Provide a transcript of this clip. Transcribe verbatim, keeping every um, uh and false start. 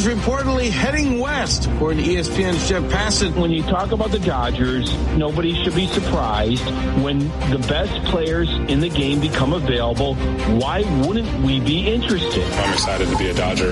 is reportedly heading west, according to E S P N's Jeff Passan. When you talk about the Dodgers, nobody should be surprised when the best players in the game become available. Why wouldn't we be interested? I'm excited to be a Dodger.